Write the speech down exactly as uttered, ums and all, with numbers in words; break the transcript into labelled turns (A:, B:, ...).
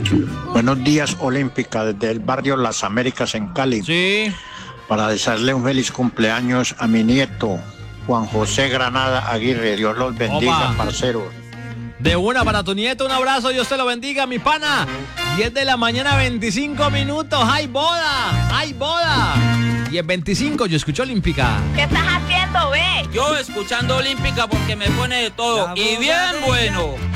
A: Buenos días, Olímpica, desde el barrio Las Américas en Cali.
B: Sí.
A: Para desearle un feliz cumpleaños a mi nieto, Juan José Granada Aguirre. Dios los bendiga,
B: Opa.
A: parceros.
B: De una para tu nieto, un abrazo, Dios te lo bendiga, mi pana. diez de la mañana, veinticinco minutos. ¡Hay boda! ¡Hay boda! diez veinticinco, yo escucho Olímpica.
C: ¿Qué estás haciendo, ve?
D: Yo escuchando Olímpica porque me pone de todo. Y bien bueno.